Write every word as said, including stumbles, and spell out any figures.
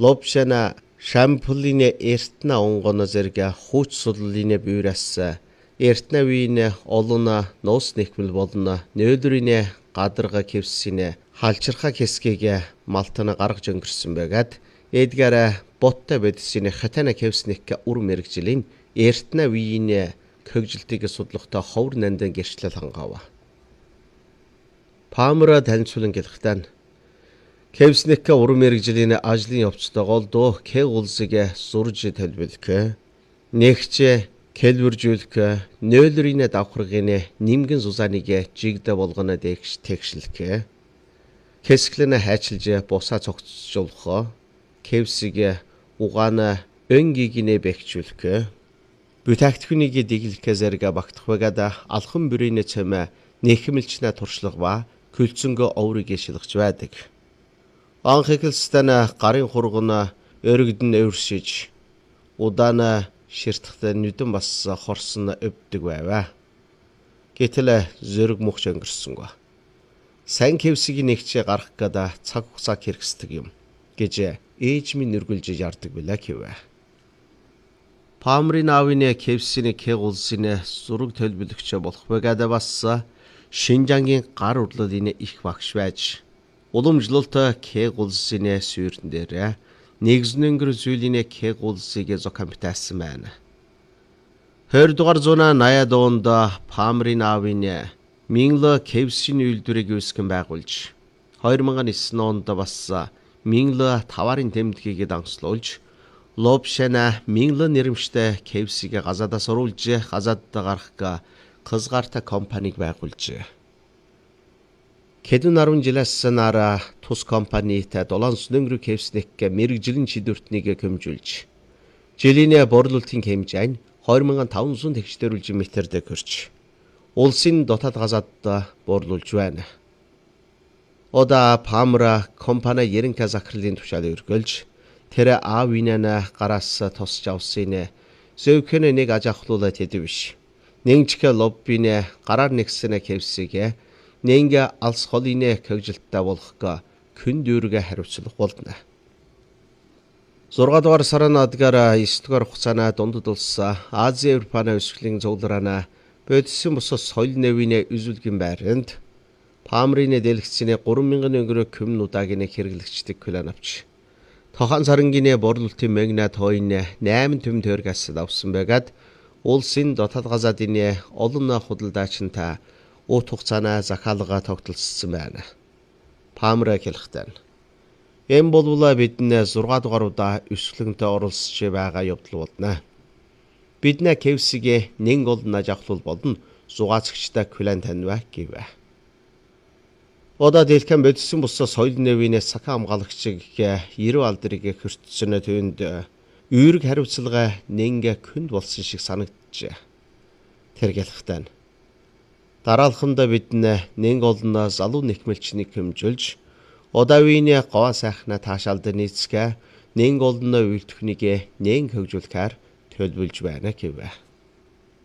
Лобшана шампулине эртнэ онгоно зэрэг хуч суллине бүүрэс эртнэ вине олуна нос нэхмэл болно нөөдрийн гадарга кевсине халчирха хэсгийг малтана гаргаж өнгөрсөн байгаад эдгээр боттой бэдсине хатана кевснек ур мэрэгжлийн эртнэ вине көгжилтийг судлахтай ховор нандан гэрчлэл хангава. Памра танилцуулан гэлэхтэн Кевснекка уран мэрэгжлийн ажлын явцдаа доо К улсыг сурж төлөвлөх. Нэгч хэлбэржүүлэх, нөөлрийн давхаргын нимгэн сузааныг жигдэ болгоно дэгш тэгшлэх. Хэсглэн хайчилж бусаа цогцолжуулах. Кевсиг угаана өнгигнэ бэхжүүлэх. Бүтаагтхүнийг диглэх зэрэг багтах байгаад алхан бүрийн цэм нэхмэлчнэ туршлага ба күлцөнгө оврыг шилгэж байдаг. Анхиглстана гарын хургана өргөдөн өршиж удаана ширтгэхтэй нүдэн бас хорсон өвдөг байваа. Гэтэл зөрөг мөхч өнгөрсөнгөө. Сайн кевсгийн нэгчээ гарах гээд цаг хугацаа хэрэгсдэг юм гэж ээж минь нэргүүлж ярддаг билээ гэвэ. Памрын аавын кевсийн К улсын зураг төлөвлөгч болох байгаад бас Шинжангийн гар урлалын их багш байж уламжлалт К улсын суурин дээр нэгзнэнгэр зүйлийн К улсыг зохиомтайсан байна. хоёр дугаар зуунаа наяад онд Памрын аавын Мингло Кевсийн үйлдвэрийг үүсгэн байгуулж хоёр мянган девять онд бас Мингло таварын тэмдгийг дансуулж Лобшана Мингло нэрмжтэй Кевсийг газадаас оруулж газадд гарах кызгарта компаниг байгуулжээ. Хэдэн арван жилээс нара тус компанитай долоон снөнгөр Кевснек мэрэгжилэн шидвэртнийг көмжүүлж жилийн борлуулалтын хэмжээ нь хоёр мянган таван зуун төгсдөрүүлж метрд хүрч улсын дотоод газадд борлуулж байна. Ода Памра компани ерөнхий захирлын тушаал өргөлж тэр аавинана гараас тосч авсан зөвхөн нэг ажахлуулаад хэдв биш. Нэгчгэ лоббине гараар нэгсэн Кевсиг нэнгэ алс холине көгжилттэй болох күн дүүргэ хариуцлах болно. зургаа дугаар сарын адгаар девять дугаар хугацаана дундад улс Ази Европаны өсвөлийн зөвлөраана бодисын бус соёл нэвийн үзүүлгийн байранд Памрын дэлгэцийн гурван мянган өнгөрөө комнуудаагийн хэрэглэгчдэг план авч тохон сарангийн борлуулалтын мэгнэ тойн восемь төм тойргаас авсан байгаад улсын дотоод газадын олон худалдаачинтай ут хугацаана захиалга тогтолцсон байна. Памра хэлэхдээ эм болвол бидний зургаа дугааруудаа өсвөлөнтэй оролцож байгаа явдал болно. Бидний Кевсиг нэн олон ажахлуул болон зугаацагчтай клан таньва гэвэ. Ода дэлхэн бодисын бус соёл нэвийн сахаа хамгаалагчиг ерөв алдрыг хөртсөн төвөнд үүрэг хариуцлага нэнгэ күнд болсон шиг санагджээ. Тэр гэлэхтэн дараалхамда бид нэн олон залуу нэхмэлчнийг хэмжүүлж одавийн гоо сайхна таашаалд нийцгэ нэн олон үйлдвэрийг нэн хөгжүүлэхээр төлөвлөж байна гэвэ.